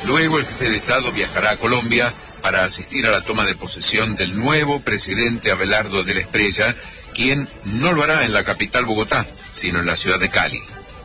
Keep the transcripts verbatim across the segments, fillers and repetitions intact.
Luego el jefe de Estado viajará a Colombia para asistir a la toma de posesión del nuevo presidente Abelardo de la Espriella, quien no lo hará en la capital Bogotá, sino en la ciudad de Cali.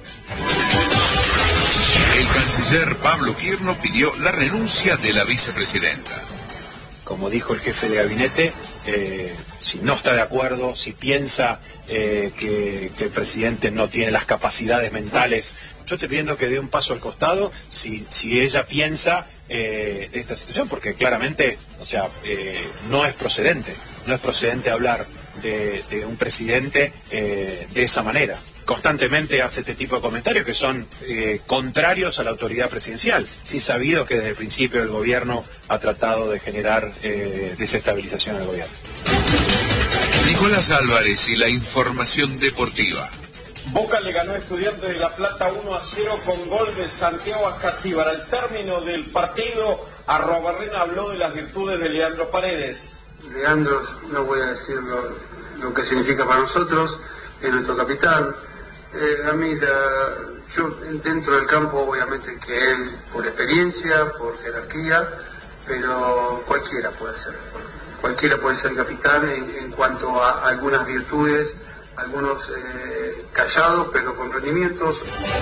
El canciller Pablo Quirno pidió la renuncia de la vicepresidenta. Como dijo el jefe de gabinete, eh, si no está de acuerdo, si piensa eh, que, que el presidente no tiene las capacidades mentales, yo estoy pidiendo que dé un paso al costado si, si ella piensa eh, de esta situación, porque claramente, o sea, eh, no es procedente, no es procedente hablar de, de un presidente eh, de esa manera. Constantemente hace este tipo de comentarios que son eh, contrarios a la autoridad presidencial. Sí es sabido que desde el principio el gobierno ha tratado de generar eh, desestabilización al gobierno. Nicolás Álvarez y la información deportiva. Boca le ganó a Estudiantes de La Plata uno a cero con gol de Santiago Ascasíbar. Al término del partido, Arrobarrena habló de las virtudes de Leandro Paredes. Leandro, no voy a decir lo, lo que significa para nosotros, es nuestro capitán. Eh, a mí, la, yo dentro del campo, obviamente que él, por experiencia, por jerarquía, pero cualquiera puede ser. Cualquiera puede ser capitán en, en cuanto a algunas virtudes, algunos eh, callados, pero con rendimientos.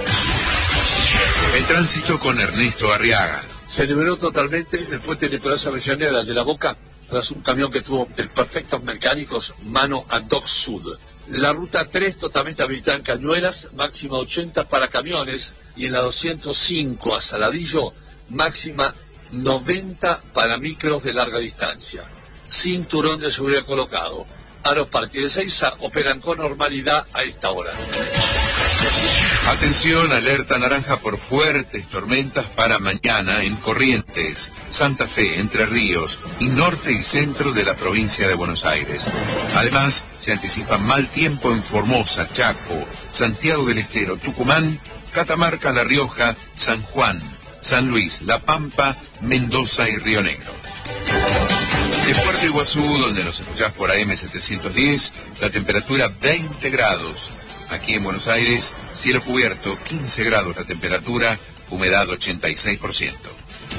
El tránsito con Ernesto Arriaga. Se liberó totalmente el puente de Plaza Avellaneda de la Boca tras un camión que tuvo desperfectos mecánicos mano a Dock Sud. La ruta tres totalmente habilitada en Cañuelas, máxima ochenta para camiones, y en la doscientos cinco a Saladillo, máxima noventa para micros de larga distancia. Cinturón de seguridad colocado. Aeroparque de Ezeiza operan con normalidad a esta hora. Atención, alerta naranja por fuertes tormentas para mañana en Corrientes, Santa Fe, Entre Ríos y norte y centro de la provincia de Buenos Aires. Además, se anticipa mal tiempo en Formosa, Chaco, Santiago del Estero, Tucumán, Catamarca, La Rioja, San Juan, San Luis, La Pampa, Mendoza y Río Negro. En Puerto Iguazú, donde nos escuchás por A M setecientos diez, la temperatura veinte grados. Aquí en Buenos Aires, cielo cubierto, quince grados la temperatura, humedad ochenta y seis por ciento.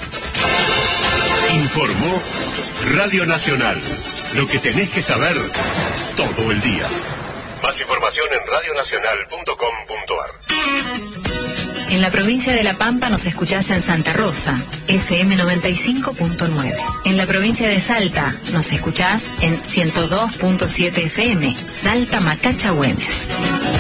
Informó Radio Nacional. Lo que tenés que saber todo el día. Más información en radio nacional punto com punto ar. En la provincia de La Pampa nos escuchás en Santa Rosa, F M noventa y cinco punto nueve. En la provincia de Salta nos escuchás en ciento dos punto siete F M, Salta Macacha Güemes.